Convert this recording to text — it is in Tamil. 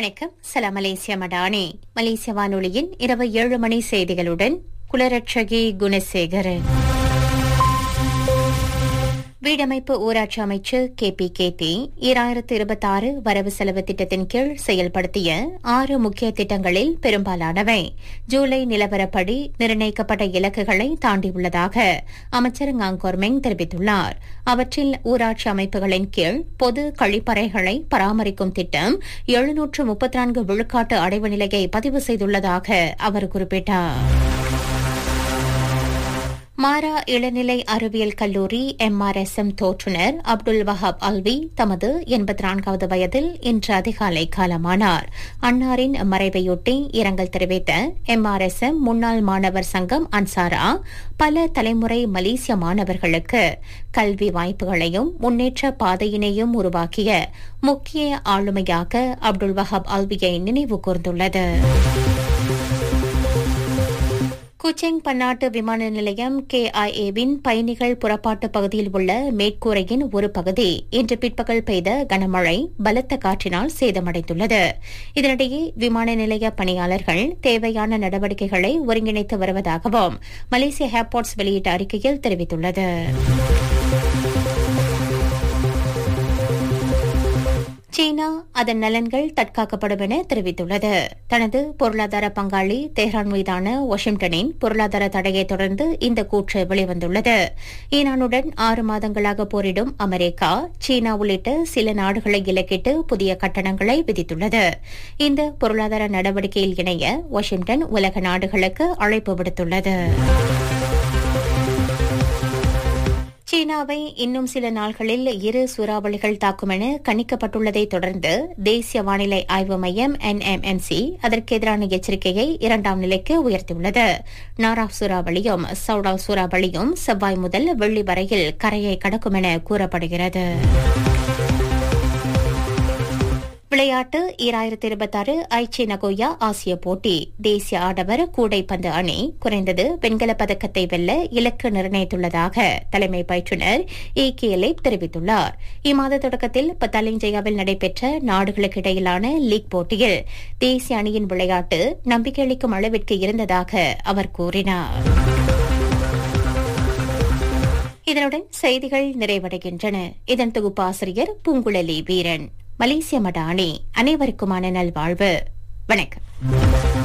வணக்கம். சலாம் மலேசியா மடானி. மலேசிய வானொலியின் இரவு 7 மணி செய்திகளுடன் குலரட்சகி குணசேகரன். வீடமைப்பு ஊராட்சி அமைச்சர் KPKT 2026 வரவு செலவு திட்டத்தின் கீழ் செயல்படுத்திய 6 முக்கிய திட்டங்களில் பெரும்பாலானவை ஜூலை நிலவரப்படி நிர்ணயிக்கப்பட்ட இலக்குகளை தாண்டியுள்ளதாக அமைச்சர் ngaங்கோர்மெங் தெரிவித்துள்ளார். அவற்றில் ஊராட்சி அமைப்புகளின் கீழ் பொது கழிப்பறைகளை பராமரிக்கும் திட்டம் 734 விழுக்காட்டு அடைவு நிலையை பதிவு செய்துள்ளதாக அவர் குறிப்பிட்டார். மாரா இளநிலை அறிவியல் கல்லூரி MRSM தோற்றுநர் அப்துல் வஹாப் அல்வி தமது 84வது வயதில் இன்று அதிகாலை காலமானார். அன்னாரின் மறைவையொட்டி இரங்கல் தெரிவித்த MRSM முன்னாள் மாணவர் சங்கம் அன்சாரா பல தலைமுறை மலேசிய மாணவர்களுக்கு கல்வி வாய்ப்புகளையும் முன்னேற்ற பாதையினையும் உருவாக்கிய முக்கிய ஆளுமையாக அப்துல் வஹாப் அல்வியை நினைவு கூர்ந்துள்ளது. குச்செங் பன்னாட்டு விமான நிலையம் KIA-வின் பயணிகள் புறப்பாட்டு பகுதியில் உள்ள மேற்கூரையின் ஒரு பகுதி இன்று பிற்பகல் பெய்த கனமழை பலத்த காற்றினால் சேதமடைந்துள்ளது. இதனிடையே விமான நிலைய பணியாளர்கள் தேவையான நடவடிக்கைகளை ஒருங்கிணைத்து வருவதாகவும் மலேசிய ஏர்போர்ட்ஸ் வெளியிட்ட அறிக்கையில் தெரிவித்துள்ளது. சீனா அதன் நலன்கள் தற்காக்கப்படும் என தெரிவித்துள்ளது. தனது பொருளாதார பங்காளி தெஹ்ரான் மீதான வாஷிங்டனின் பொருளாதார தடையை தொடர்ந்து இந்த கூற்று வெளிவந்துள்ளது. ஈரானுடன் 6 மாதங்களாக போரிடும் அமெரிக்கா, சீனா உள்ளிட்ட சில நாடுகளை இலக்கிட்டு புதிய கட்டணங்களை விதித்துள்ளது. இந்த பொருளாதார நடவடிக்கையில் இணைய வாஷிங்டன் உலக நாடுகளுக்கு அழைப்பு விடுத்துள்ளது. சீனாவை இன்னும் சில நாள்களில் 2 சூறாவளிகள் தாக்கும் என கணிக்கப்பட்டுள்ளதை தொடர்ந்து தேசிய வானிலை ஆய்வு மையம் NMMC அதற்கு எதிரான எச்சரிக்கையை 2ஆம் நிலைக்கு உயர்த்தியுள்ளது. நாராவ் சூறாவளியும் சவுடால் சூறாவளியும் செவ்வாய் முதல் வெள்ளி வரையில் கரையை கடக்கும் என கூறப்படுகிறது. விளையாட்டு 2026 ஐச்சி நகோயா ஆசிய போட்டி தேசிய ஆடவர் கூடைப்பந்து அணி குறைந்தது வெண்கலப் பதக்கத்தை வெல்ல இலக்கு நிர்ணயித்துள்ளதாக தலைமை பயிற்றுநர் AKLA தெரிவித்துள்ளார். இம்மாத தொடக்கத்தில் பத்தாலிங்ஜயாவில் நடைபெற்ற நாடுகளுக்கு இடையிலான லீக் போட்டியில் தேசிய அணியின் விளையாட்டு நம்பிக்கை அளிக்கும் அளவிற்கு இருந்ததாக அவர் கூறினார். இதனுடன் செய்திகள் நிறைவடைகின்றன. இதன் தொகுப்பாசிரியர் பூங்குழலி வீரன். மலேசிய மடானி. அனைவருக்குமான நல்வாழ்வு. வணக்கம்.